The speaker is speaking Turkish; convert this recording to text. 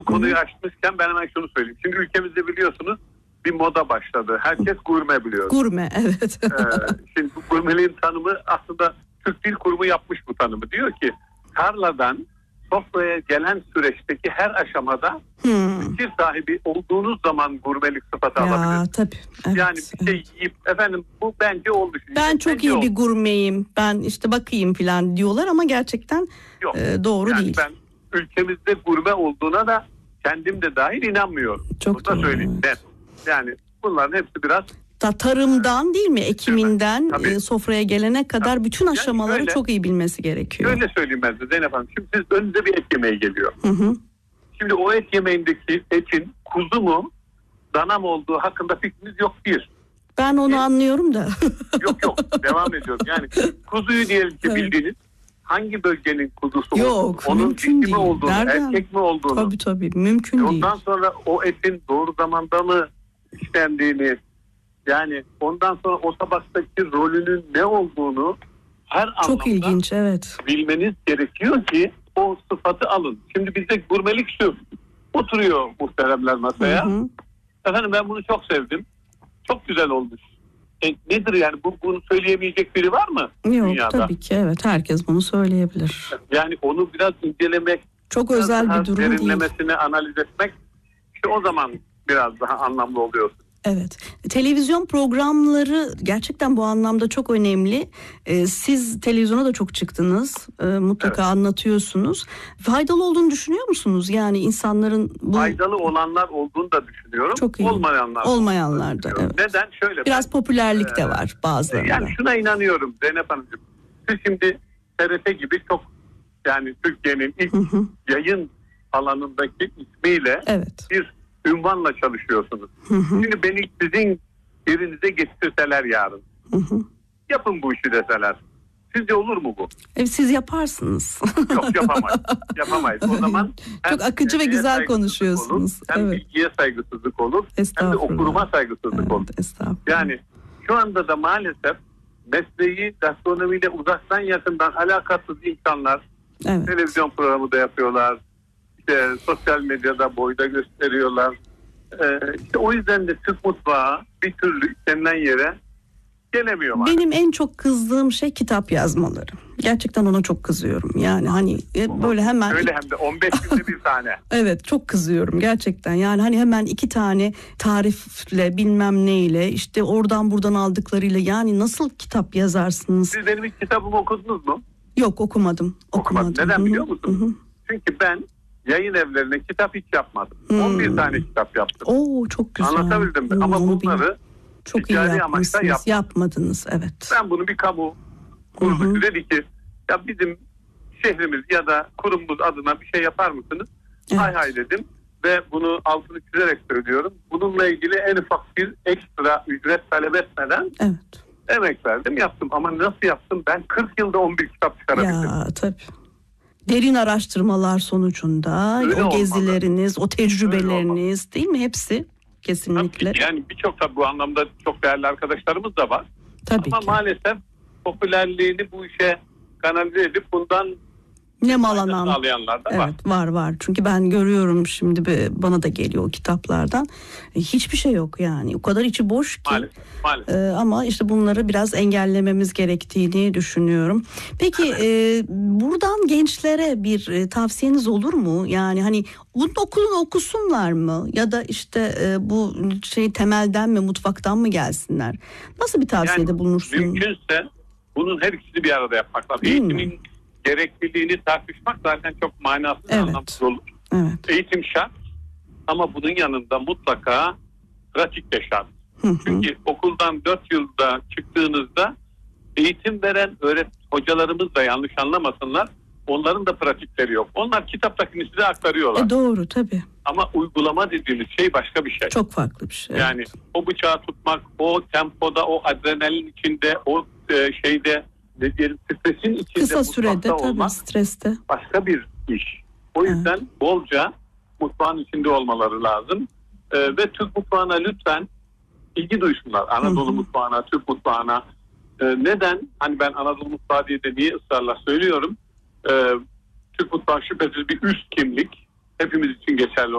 Bu konuyu açmışken ben hemen şunu söyleyeyim. Şimdi ülkemizde biliyorsunuz bir moda başladı. Herkes gurme biliyor. Gurme, evet. Şimdi bu gurmeliğin tanımı aslında Türk Dil Kurumu yapmış bu tanımı. Diyor ki tarladan sofraya gelen süreçteki her aşamada fikir sahibi olduğunuz zaman gurmelik sıfatı alabilirsiniz. Tabii. Evet, yani bir şey yiyip efendim bu bence oldu. Ben çok bence iyi oldu. bir gurmeyim. Ben işte bakayım falan diyorlar ama gerçekten doğru yani değil. Ben ülkemizde gurme olduğuna da kendim de dahil inanmıyorum. Çok bunu da söyleyeyim. Net. Yani bunların hepsi biraz tarımdan değil mi? Ekiminden tabii. Sofraya gelene kadar bütün aşamaları şöyle, çok iyi bilmesi gerekiyor. Öyle söyleyeyim ben size Zeynep Hanım. Şimdi siz önünüze bir et yemeği geliyor. Şimdi o et yemeğindeki etin kuzu mu dana mı olduğu hakkında fikriniz yok bir. Ben onu anlıyorum da. Yok devam ediyorum. Yani kuzuyu diyelim ki bildiğiniz hangi bölgenin kuzusu yok, onun dişi mi olduğunu, erkek mi olduğunu. Tabii mümkün değil. Ondan sonra o etin doğru zamanda mı işlendiğini, yani ondan sonra o tabaktaki rolünün ne olduğunu her çok anlamda ilginç, evet. bilmeniz gerekiyor ki o sıfatı alın. Şimdi bizde gurmelik şu. Oturuyor muhteremler masaya. Efendim ben bunu çok sevdim. Çok güzel olmuş. Nedir yani bunu söyleyemeyecek biri var mı? Yok dünyada? Tabii ki evet, herkes bunu söyleyebilir. Yani onu biraz incelemek, çok özel bir durum değil. Derinlemesine analiz etmek işte o zaman biraz daha anlamlı oluyor. Evet. Televizyon programları gerçekten bu anlamda çok önemli. Siz televizyona da çok çıktınız. Mutlaka anlatıyorsunuz. Faydalı olduğunu düşünüyor musunuz? Yani insanların faydalı olanlar olduğunu da düşünüyorum. Çok iyi. Olmayanlar da. Evet. Neden? Şöyle. Biraz popülerlik de var bazılarında. Yani şuna inanıyorum Zeynep Hanımcığım. Siz şimdi TRT gibi çok yani Türkiye'nin ilk yayın alanındaki ismiyle bir ünvanla çalışıyorsunuz. Şimdi beni sizin yerinize getirseler yarın. Yapın bu işi deseler. Sizce olur mu bu? Siz yaparsınız. Yok yapamayız. O zaman çok akıcı ve güzel konuşuyorsunuz. Olur, hem bilgiye saygısızlık olur hem de okuruma saygısızlık olur. Yani şu anda da maalesef mesleği gastronomiyle uzaktan yakından alakasız insanlar televizyon programı da yapıyorlar. İşte sosyal medyada boyda gösteriyorlar. İşte o yüzden de Türk mutfağı bir türlü istenilen yere gelemiyor. Benim en çok kızdığım şey kitap yazmaları. Gerçekten ona çok kızıyorum. Yani hani böyle hemen... Öyle hem de 15 günde bir tane. Evet, çok kızıyorum gerçekten. Yani hani hemen 2 tane tarifle bilmem neyle işte oradan buradan aldıklarıyla yani nasıl kitap yazarsınız? Siz benim ilk kitabımı okudunuz mu? Yok, okumadım. Neden biliyor musunuz? Çünkü ben yayın evlerine kitap hiç yapmadım. 11 tane kitap yaptım. Oo, çok güzel. Anlatabildim mi? Ama bunları çok iyi yapmışsınız. Yapmadınız, evet. Ben bunu bir kamu kuruluşu dedi ki ya bizim şehrimiz ya da kurumumuz adına bir şey yapar mısınız? Hay dedim ve bunu altını çizerek söylüyorum. Bununla ilgili en ufak bir ekstra ücret talep etmeden emek verdim, yaptım. Ama nasıl yaptım? Ben 40 yılda 11 kitap çıkarabildim. Ya tabii. Derin araştırmalar sonucunda öyle o gezileriniz, o tecrübeleriniz değil mi? Hepsi kesinlikle. Tabii, yani birçok tabii bu anlamda çok değerli arkadaşlarımız da var. Tabii ama ki. maalesef popülerliğini bu işe kanalize edip bundan nemalanan sağlayanlar da var. Var. Çünkü ben görüyorum şimdi bana da geliyor o kitaplardan. Hiçbir şey yok yani. O kadar içi boş ki. Maalesef. Ama işte bunları biraz engellememiz gerektiğini düşünüyorum. Peki buradan gençlere bir tavsiyeniz olur mu? Yani hani bunun okulunu okusunlar mı? Ya da işte bu temelden mi, mutfaktan mı gelsinler? Nasıl bir tavsiyede bulunursunuz? Mümkünse bunun her ikisini bir arada yapmak lazım. Eğitimin gerekliliğini tartışmak zaten çok manasız, anlamsız olur. Eğitim şart ama bunun yanında mutlaka pratik de şart. Çünkü okuldan 4 yılda çıktığınızda eğitim veren hocalarımız da yanlış anlamasınlar. Onların da pratikleri yok. Onlar kitaptakini size aktarıyorlar. Doğru tabii. Ama uygulama dediğimiz şey başka bir şey. Çok farklı bir şey. Yani o bıçağı tutmak, o tempoda, o adrenalin içinde, o şeyde ne diyelim stresin içinde kısa sürede tabii streste başka bir iş. O yüzden bolca mutfağın içinde olmaları lazım. Ve Türk mutfağına lütfen ilgi duysunlar. Anadolu mutfağına, Türk mutfağına. Neden? Hani ben Anadolu mutfağı diye de niye ısrarla söylüyorum? Türk mutfağı şüphesiz bir üst kimlik. Hepimiz için geçerli